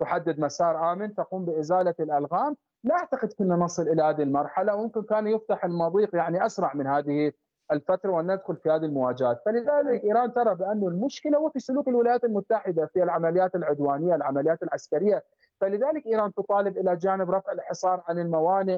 تحدد مسار آمن، تقوم بإزالة الألغام. لا أعتقد كنا نصل إلى هذه المرحلة، وممكن كان يفتح المضيق يعني أسرع من هذه الفترة وأن ندخل في هذه المواجهات. فلذلك إيران ترى بأن المشكلة هو في سلوك الولايات المتحدة في العمليات العدوانية، العمليات العسكرية. فلذلك إيران تطالب إلى جانب رفع الحصار عن الموانئ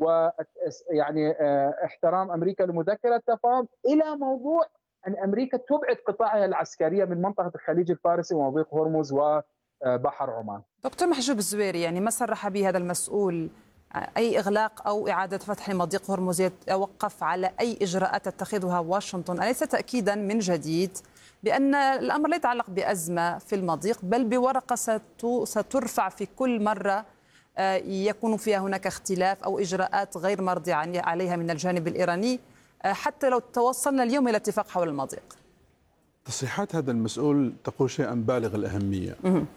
ويعني احترام أمريكا لمذكرة التفاهم، إلى موضوع أن أمريكا تبعد قطاعها العسكرية من منطقة الخليج الفارسي ومضيق هرمز وبحر عمان. دكتور محجوب الزويري، يعني ما صرح به هذا المسؤول أي إغلاق أو إعادة فتح مضيق هرمز يتوقف على أي إجراءات تتخذها واشنطن، أليس تأكيدا من جديد بأن الأمر لا يتعلق بأزمة في المضيق، بل بورقة سترفع في كل مرة يكون فيها هناك اختلاف أو إجراءات غير مرضي عليها من الجانب الإيراني، حتى لو توصلنا اليوم إلى اتفاق حول المضيق؟ تصريحات هذا المسؤول تقول شيئا بالغ الأهمية،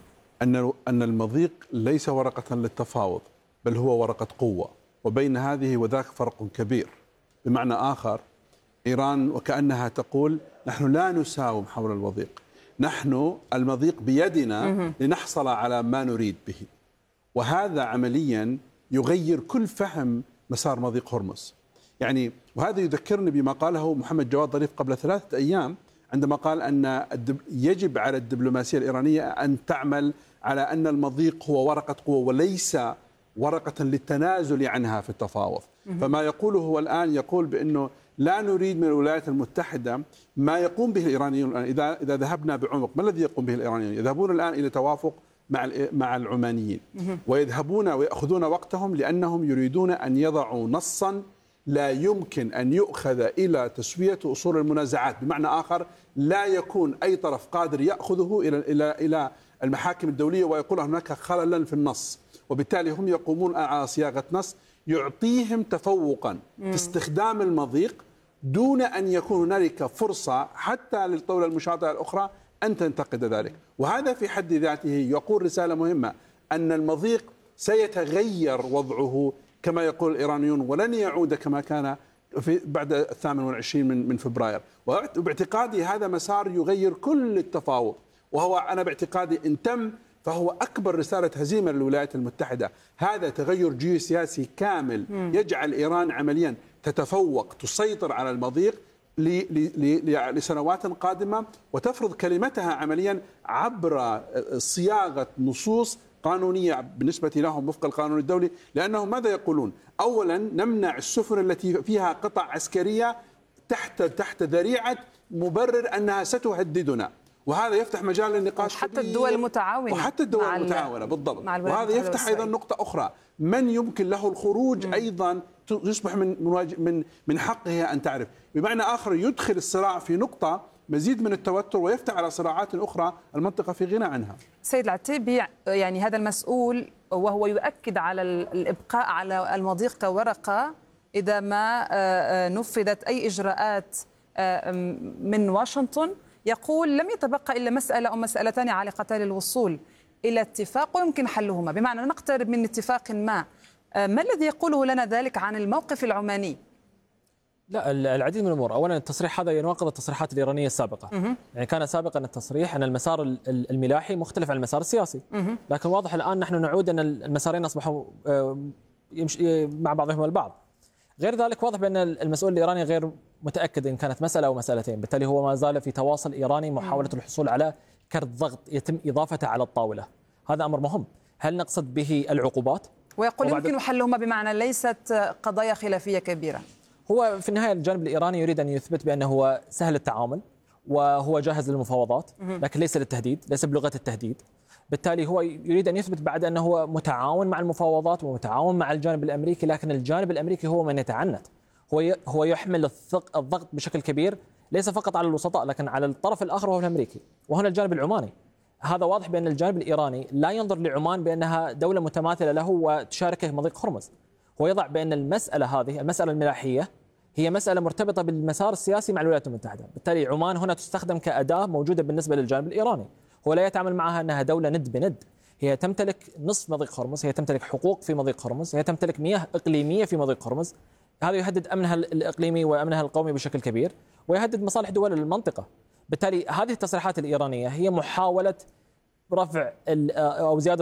أن المضيق ليس ورقة للتفاوض، بل هو ورقة قوة، وبين هذه وذاك فرق كبير. بمعنى آخر، إيران وكأنها تقول نحن لا نساوم حول المضيق، نحن المضيق بيدنا لنحصل على ما نريد به. وهذا عمليا يغير كل فهم مسار مضيق هرمز. يعني وهذا يذكرني بما قاله محمد جواد ظريف قبل 3 أيام عندما قال أن يجب على الدبلوماسية الإيرانية أن تعمل على أن المضيق هو ورقة قوة وليس ورقة للتنازل عنها في التفاوض. فما يقوله هو الآن يقول بأنه لا نريد من الولايات المتحدة ما يقوم به الإيرانيون. إذا ذهبنا بعمق، ما الذي يقوم به الإيرانيون؟ يذهبون الآن إلى توافق مع العمانيين، ويذهبون ويأخذون وقتهم لأنهم يريدون أن يضعوا نصا لا يمكن أن يؤخذ إلى تسوية أصول المنازعات. بمعنى آخر، لا يكون أي طرف قادر يأخذه إلى المحاكم الدولية ويقول هناك خللا في النص، وبالتالي هم يقومون على صياغة نص يعطيهم تفوقا في استخدام المضيق دون أن يكون هنالك فرصة حتى للطاولة المشاطئة الأخرى أن تنتقد ذلك. وهذا في حد ذاته يقول رسالة مهمة، أن المضيق سيتغير وضعه كما يقول الإيرانيون، ولن يعود كما كان بعد 28 من فبراير. وباعتقادي هذا مسار يغير كل التفاوض، وهو أنا باعتقادي إن تم فهو أكبر رسالة هزيمة للولايات المتحدة. هذا تغير جيوسياسي كامل يجعل إيران عمليا تتفوق، تسيطر على المضيق لسنوات قادمة، وتفرض كلمتها عمليا عبر صياغة نصوص قانونية بالنسبة لهم وفق القانون الدولي. لأنهم ماذا يقولون؟ أولا نمنع السفن التي فيها قطع عسكرية تحت ذريعة مبرر أنها ستهددنا، وهذا يفتح مجال للنقاش حتى الدول المتعاونة، وحتى الدول المتعاونة بالضبط. وهذا يفتح أيضا نقطة أخرى، من يمكن له الخروج أيضا يصبح من حقها أن تعرف. بمعنى آخر، يدخل الصراع في نقطة مزيد من التوتر ويفتح على صراعات أخرى المنطقة في غنى عنها. سيد العتيبي، يعني هذا المسؤول وهو يؤكد على الإبقاء على المضيق كورقة إذا ما نفذت أي إجراءات من واشنطن، يقول لم يتبقى إلا مسألة أو مسألتان عالقتان للوصول إلى اتفاق ويمكن حلهما، بمعنى نقترب من اتفاق ما الذي يقوله لنا ذلك عن الموقف العماني؟ لا، العديد من الأمور. أولا التصريح هذا يناقض التصريحات الإيرانية السابقة. يعني كان سابقا التصريح أن المسار الملاحي مختلف عن المسار السياسي، لكن واضح الآن نحن نعود أن المسارين أصبحوا يمشي مع بعضهم البعض. غير ذلك واضح بأن المسؤول الإيراني غير متأكد إن كانت مسألة أو مسألتين، بالتالي هو ما زال في تواصل إيراني محاولة الحصول على كرت ضغط يتم إضافته على الطاولة. هذا أمر مهم. هل نقصد به العقوبات؟ ويقول يمكن حلهما، بمعنى ليست قضايا خلافية كبيرة. هو في النهاية الجانب الإيراني يريد أن يثبت بأنه هو سهل التعامل وهو جاهز للمفاوضات، لكن ليس للتهديد، ليس بلغة التهديد. بالتالي هو يريد أن يثبت بعد أنه هو متعاون مع المفاوضات ومتعاون مع الجانب الأمريكي، لكن الجانب الأمريكي هو من يتعنت، هو يحمل الضغط بشكل كبير، ليس فقط على الوسطاء لكن على الطرف الآخر وهو الأمريكي، وهنا الجانب العماني. هذا واضح بأن الجانب الإيراني لا ينظر لعمان بأنها دولة متماثلة له وتشاركه مضيق هرمز. هو يضع بأن المسألة هذه، المسألة الملاحية، هي مسألة مرتبطة بالمسار السياسي مع الولايات المتحدة. بالتالي عمان هنا تستخدم كأداة موجودة بالنسبة للجانب الإيراني. هو لا يتعامل معها أنها دولة ند بند، هي تمتلك نصف مضيق هرمز، هي تمتلك حقوق في مضيق هرمز، هي تمتلك مياه إقليمية في مضيق هرمز. هذا يهدد أمنها الإقليمي وأمنها القومي بشكل كبير، ويهدد مصالح دول المنطقة. بالتالي هذه التصريحات الإيرانية هي محاولة رفع أو زيادة